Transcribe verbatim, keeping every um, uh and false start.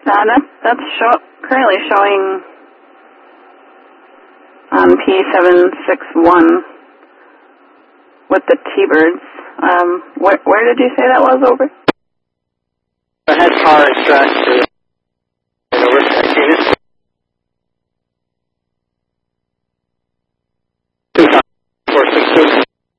Uh, that, that's show, currently showing on P seven six one with the T-Birds. Um, where, where did you say that was over? Ahead car extract.